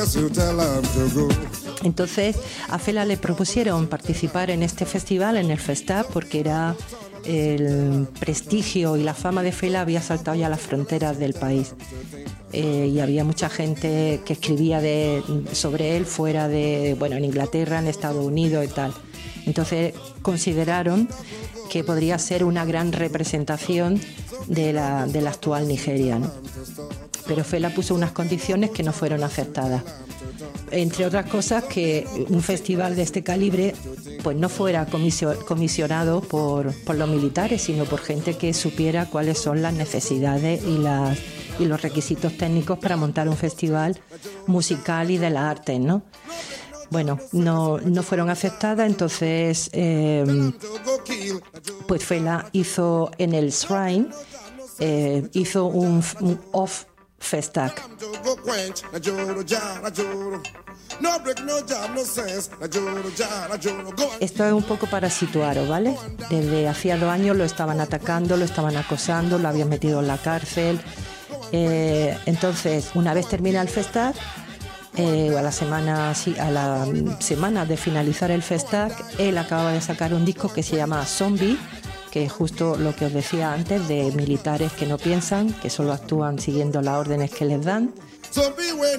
Entonces a Fela le propusieron participar en este festival, en el Festap, porque era el prestigio y la fama de Fela había saltado ya las fronteras del país. Y había mucha gente que escribía sobre él fuera de, en Inglaterra, en Estados Unidos y tal. Entonces consideraron que podría ser una gran representación de la actual Nigeria, ¿no? Pero Fela puso unas condiciones que no fueron aceptadas. Entre otras cosas, que un festival de este calibre pues no fuera comisionado por los militares, sino por gente que supiera cuáles son las necesidades y los requisitos técnicos para montar un festival musical y de las artes, ¿no? Bueno, no fueron aceptadas, entonces pues Fela hizo en el Shrine, hizo un off Festac. Esto es un poco para situaros, ¿vale? Desde hacía 2 años lo estaban atacando, lo estaban acosando, lo habían metido en la cárcel. Entonces, una vez termina el Festac, a la semana de finalizar el Festac, él acaba de sacar un disco que se llama Zombie, que es justo lo que os decía antes, de militares que no piensan, que solo actúan siguiendo las órdenes que les dan.